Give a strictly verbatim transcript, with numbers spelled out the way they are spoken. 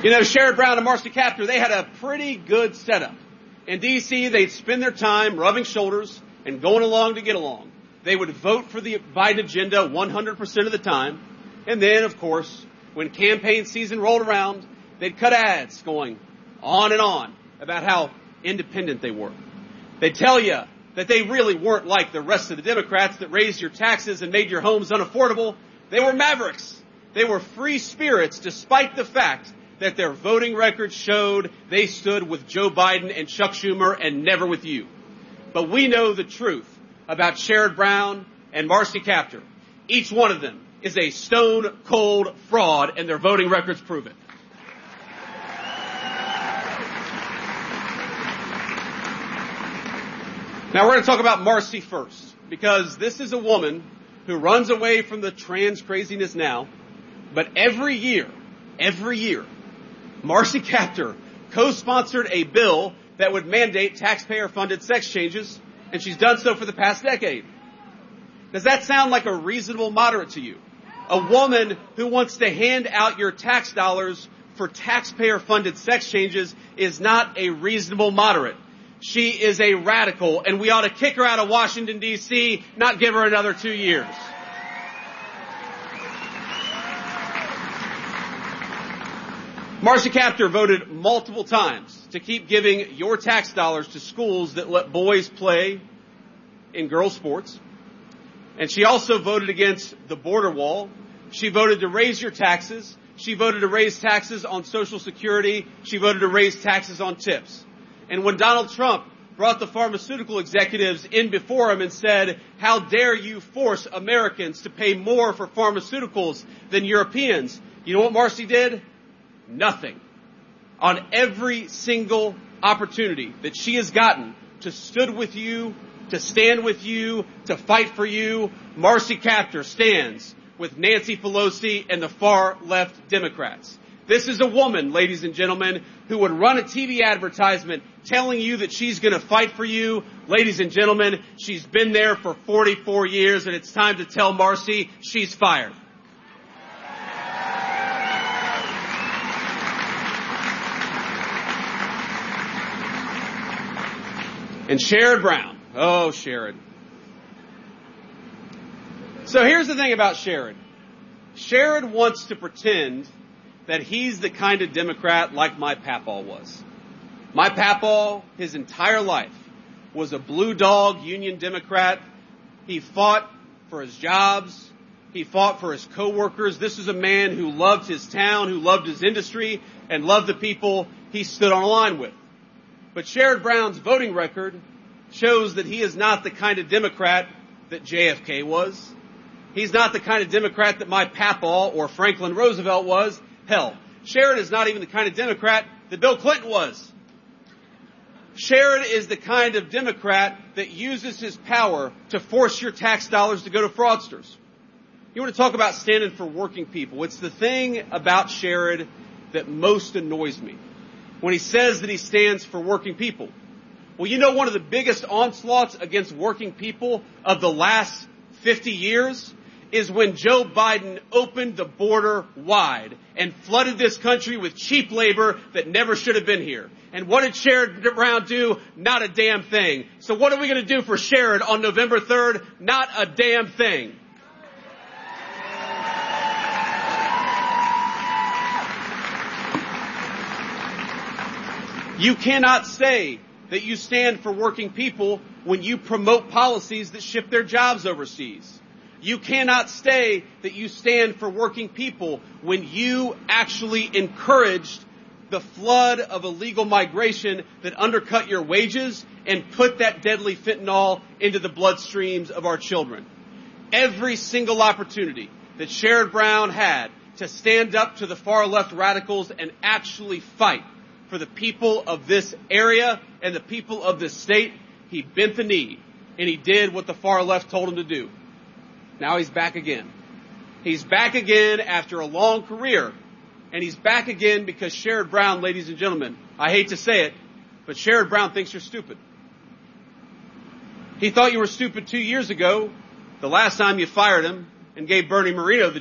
You know, Sherrod Brown and Marcy Kaptur, they had a pretty good setup. In D C, they'd spend their time rubbing shoulders and going along to get along. They would vote for the Biden agenda one hundred percent of the time. And then, of course, when campaign season rolled around, they'd cut ads going on and on about how independent they were. They'd tell you that they really weren't like the rest of the Democrats that raised your taxes and made your homes unaffordable. They were mavericks. They were free spirits, despite the fact that their voting records showed they stood with Joe Biden and Chuck Schumer and never with you. But we know the truth about Sherrod Brown and Marcy Kaptur. Each one of them is a stone-cold fraud, and their voting records prove it. Now we're going to talk about Marcy first, because this is a woman who runs away from the trans craziness now, but every year, every year, Marcy Kaptur co-sponsored a bill that would mandate taxpayer-funded sex changes, and she's done so for the past decade. Does that sound like a reasonable moderate to you? A woman who wants to hand out your tax dollars for taxpayer-funded sex changes is not a reasonable moderate. She is a radical, and we ought to kick her out of Washington, D C, not give her another two years. Marcy Kaptur voted multiple times to keep giving your tax dollars to schools that let boys play in girls' sports. And she also voted against the border wall. She voted to raise your taxes. She voted to raise taxes on Social Security. She voted to raise taxes on tips. And when Donald Trump brought the pharmaceutical executives in before him and said, "How dare you force Americans to pay more for pharmaceuticals than Europeans?" You know what Marcy did? Nothing. On every single opportunity that she has gotten to stood with you, to stand with you, to fight for you, Marcy Kaptur stands with Nancy Pelosi and the far left Democrats. This is a woman, ladies and gentlemen, who would run a T V advertisement telling you that she's going to fight for you. Ladies and gentlemen, she's been there for forty-four years, and it's time to tell Marcy she's fired. And Sherrod Brown. Oh, Sherrod. So here's the thing about Sherrod. Sherrod wants to pretend that he's the kind of Democrat like my papaw was. My papaw, his entire life, was a blue dog union Democrat. He fought for his jobs. He fought for his coworkers. This is a man who loved his town, who loved his industry, and loved the people he stood on a line with. But Sherrod Brown's voting record shows that he is not the kind of Democrat that J F K was. He's not the kind of Democrat that my papaw or Franklin Roosevelt was. Hell, Sherrod is not even the kind of Democrat that Bill Clinton was. Sherrod is the kind of Democrat that uses his power to force your tax dollars to go to fraudsters. You want to talk about standing for working people? It's the thing about Sherrod that most annoys me. When he says that he stands for working people. Well, you know one of the biggest onslaughts against working people of the last fifty years is when Joe Biden opened the border wide and flooded this country with cheap labor that never should have been here. And what did Sherrod Brown do? Not a damn thing. So what are we going to do for Sherrod on November third? Not a damn thing. You cannot say that you stand for working people when you promote policies that ship their jobs overseas. You cannot say that you stand for working people when you actually encouraged the flood of illegal migration that undercut your wages and put that deadly fentanyl into the bloodstreams of our children. Every single opportunity that Sherrod Brown had to stand up to the far left radicals and actually fight for the people of this area and the people of this state, he bent the knee and he did what the far left told him to do. Now he's back again. He's back again after a long career. And he's back again because Sherrod Brown, ladies and gentlemen, I hate to say it, but Sherrod Brown thinks you're stupid. He thought you were stupid two years ago, the last time you fired him and gave Bernie Moreno the